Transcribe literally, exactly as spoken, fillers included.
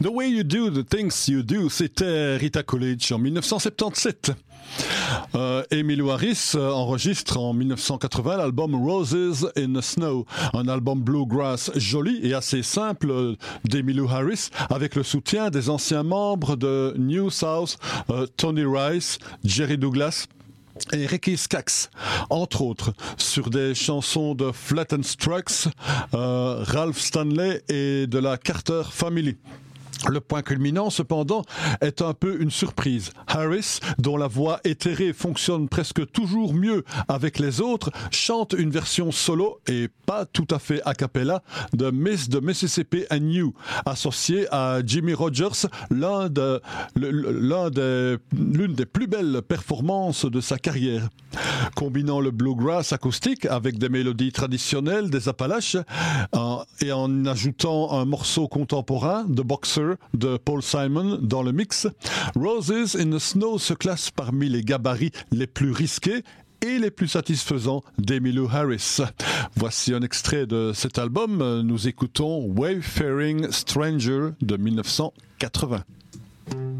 The Way You Do the Things You Do, c'était Rita Coolidge en dix-neuf cent soixante-dix-sept. Euh, Emmylou Harris euh, enregistre en dix-neuf cent quatre-vingts l'album Roses in the Snow, un album bluegrass joli et assez simple d'Emmylou Harris, avec le soutien des anciens membres de New South, euh, Tony Rice, Jerry Douglas et Ricky Skaggs, entre autres, sur des chansons de Flattened Trucks, euh, Ralph Stanley et de la Carter Family. Le point culminant, cependant, est un peu une surprise. Harris, dont la voix éthérée fonctionne presque toujours mieux avec les autres, chante une version solo et pas tout à fait a cappella de Miss the Mississippi and You, associée à Jimmy Rogers, l'un de, l'un des, l'une des plus belles performances de sa carrière. Combinant le bluegrass acoustique avec des mélodies traditionnelles des Appalaches euh, et en ajoutant un morceau contemporain de Boxer de Paul Simon dans le mix, Roses in the Snow se classe parmi les gabarits les plus risqués et les plus satisfaisants d'Emmylou Harris. Voici un extrait de cet album. Nous écoutons Wayfaring Stranger de dix-neuf cent quatre-vingts.